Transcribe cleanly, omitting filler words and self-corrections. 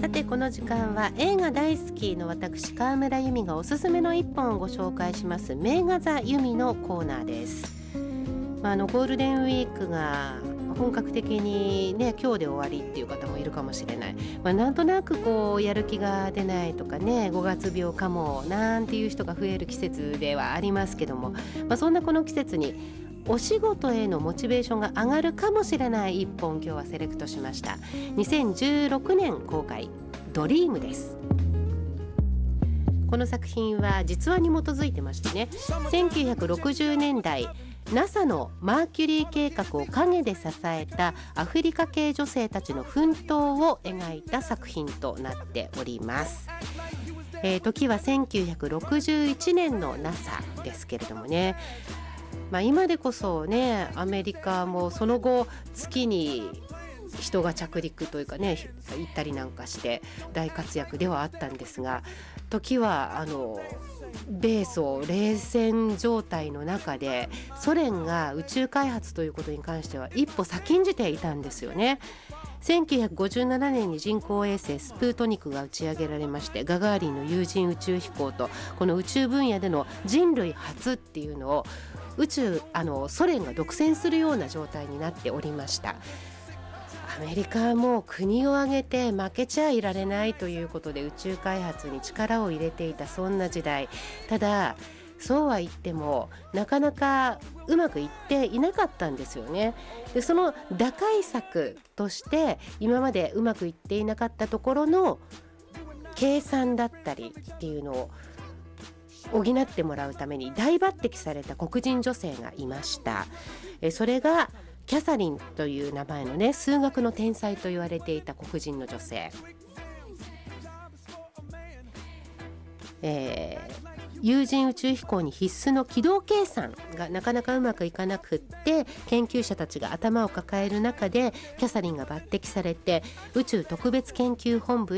さてこの時間は映画大好きの私川村由美がおすすめの一本をご紹介します名画座由美のコーナーです。ゴールデンウィークが本格的にね今日で終わりっていう方もいるかもしれない、なんとなくこうやる気が出ないとかね5月病かもなんていう人が増える季節ではありますけども、そんなこの季節にお仕事へのモチベーションが上がるかもしれない一本今日はセレクトしました。2016年公開ドリームです。この作品は実話に基づいてましてね、1960年代NASA のマーキュリー計画を陰で支えたアフリカ系女性たちの奮闘を描いた作品となっております。時は1961年の NASA ですけれどもね、今でこそねアメリカもその後月に人が着陸というかね行ったりなんかして大活躍ではあったんですが、時は米ソ冷戦状態の中でソ連が宇宙開発ということに関しては一歩先んじていたんですよね。1957年に人工衛星スプートニクが打ち上げられまして、ガガーリンの有人宇宙飛行とこの宇宙分野での人類初っていうのをソ連が独占するような状態になっておりました。アメリカはもう国を挙げて負けちゃいられないということで宇宙開発に力を入れていたそんな時代。ただそうは言ってもなかなかうまくいっていなかったんですよね。でその打開策として今までうまくいっていなかったところの計算だったりっていうのを補ってもらうために大抜擢された黒人女性がいました。それがキャサリンという名前のね数学の天才と言われていた黒人の女性、有人宇宙飛行に必須の軌道計算がなかなかうまくいかなくって研究者たちが頭を抱える中でキャサリンが抜擢されて宇宙特別研究本部へ